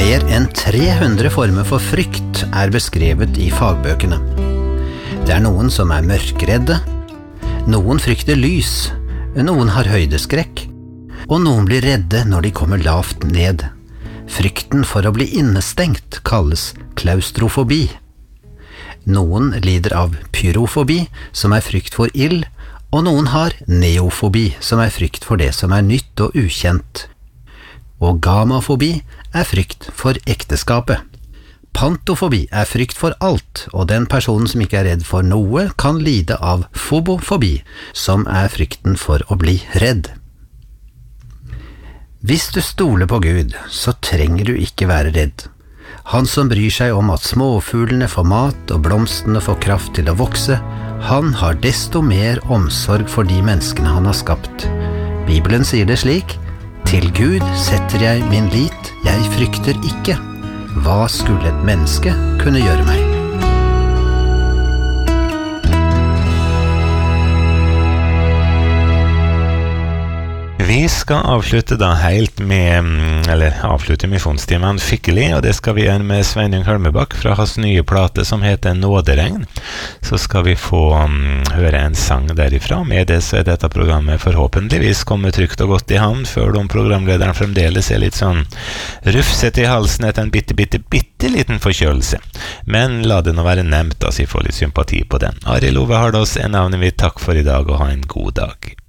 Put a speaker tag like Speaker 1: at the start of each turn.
Speaker 1: Mer enn 300 former for frykt beskrevet i fagbøkene. Det noen som mørkredde, noen frykter lys, noen har høydeskrekk, og noen blir redde når de kommer lavt ned. Frykten for å bli innestengt kalles klaustrofobi. Noen lider av pyrofobi, som frykt for ild, og noen har neofobi, som frykt for det som nytt og ukjent. Og gamofobi frykt for ekteskapet. Pantofobi frykt for alt, og den personen som ikke redd for noe kan lide av fobofobi, som frykten for å bli redd. Hvis du stoler på Gud, så trenger du ikke være redd. Han som bryr seg om at småfuglene får mat og blomstene får kraft til å vokse, han har desto mer omsorg for de menneskene han har skapt. Bibelen sier det slik: «Til Gud setter jeg min lit, jeg frykter ikke. Hva skulle et menneske kunne gjøre meg?»
Speaker 2: Vi skal avslutte da helt med, avslutte misjonstimen skikkelig, og det skal vi gjøre med Sveinung Hølmebakk fra hans nye plate som heter Nåderegn. Så skal vi få høre en sang derifra. Med det så dette programmet forhåpentligvis kommet trygt og godt i havn, før de programlederen fremdeles litt sånn rufset i halsen etter en bitte liten forkjølelse. Men la det nå være nevnt, så vi får litt sympati på den. Arild Ove Hardås navnet mitt. Takk for i dag, og ha en god dag.